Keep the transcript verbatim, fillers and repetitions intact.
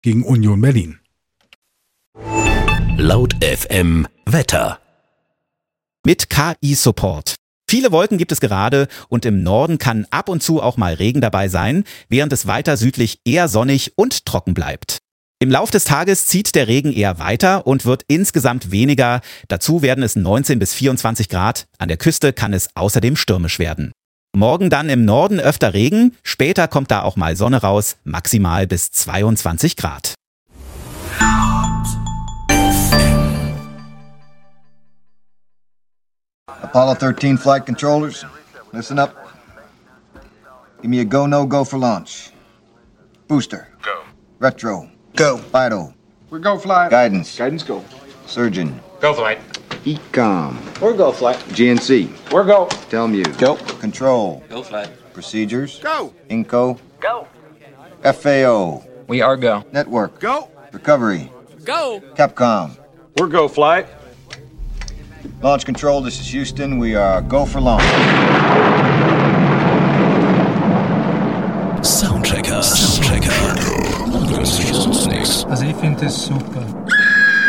gegen Union Berlin. Laut F M Wetter. Mit K I-Support. Viele Wolken gibt es gerade und im Norden kann ab und zu auch mal Regen dabei sein, während es weiter südlich eher sonnig und trocken bleibt. Im Lauf des Tages zieht der Regen eher weiter und wird insgesamt weniger. Dazu werden es neunzehn bis vierundzwanzig Grad. An der Küste kann es außerdem stürmisch werden. Morgen dann im Norden öfter Regen, später kommt da auch mal Sonne raus, maximal bis zweiundzwanzig Grad. Apollo thirteen flight controllers, listen up. Give me a go, no go for launch. Booster. Go. Retro. Go. Fido. We're go flight. Guidance. Guidance go. Surgeon. Go flight. Ecom. We're go flight. G N C. We're go. Telmuse. Go. Control. Go flight. Procedures. Go. Inco. Go. F A O. We are go. Network. Go. Recovery. Go. Capcom. We're go flight. Launch control, this is Houston. We are go for launch. Soundchecker. Soundchecker. Das ist nichts. Also ich finde das super.